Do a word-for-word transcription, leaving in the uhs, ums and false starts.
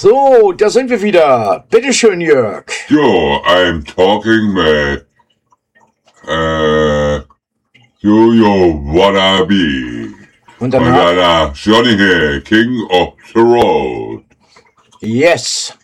So, da sind wir wieder. Bitteschön, Jörg. Yo, I'm talking with äh, Yo-Yo Wannabe. Und Und danach? dann Johnny hier, King of the Road. Yes.